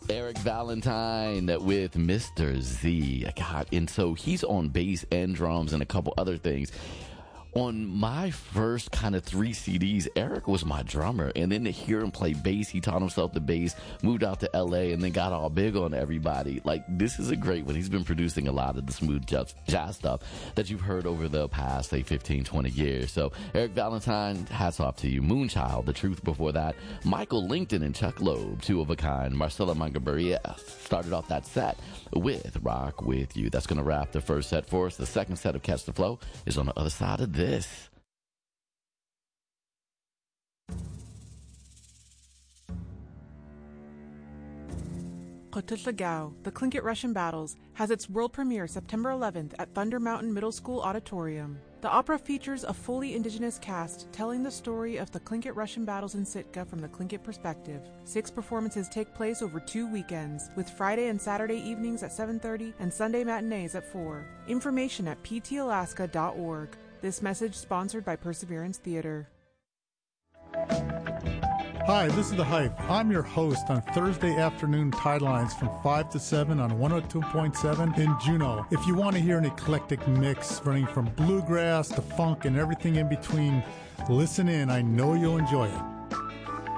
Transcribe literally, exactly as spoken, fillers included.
Eric Valentine with Mister Z. God, and so he's on bass and drums and a couple other things. On my first kind of three C Ds, Eric was my drummer. And then to hear him play bass, he taught himself the bass, moved out to L A, and then got all big on everybody. Like, this is a great one. He's been producing a lot of the smooth jazz, jazz stuff that you've heard over the past, say, fifteen, twenty years. So, Eric Valentine, hats off to you. Moonchild, The Truth before that. Michael Lington and Chuck Loeb, two of a kind. Marcella Montgomery started off that set with Rock With You. That's going to wrap the first set for us. The second set of Catch the Flow is on the other side of this. This. Kotutla Gao, The Tlingit Russian Battles, has its world premiere September eleventh at Thunder Mountain Middle School Auditorium. The opera features a fully indigenous cast telling the story of the Tlingit Russian battles in Sitka from the Tlingit perspective. Six performances take place over two weekends, with Friday and Saturday evenings at seven thirty and Sunday matinees at four. Information at p t alaska dot org. This message sponsored by Perseverance Theater. Hi, this is The Hype. I'm your host on Thursday afternoon Tidelines from five to seven on one oh two point seven in Juneau. If you want to hear an eclectic mix running from bluegrass to funk and everything in between, listen in. I know you'll enjoy it.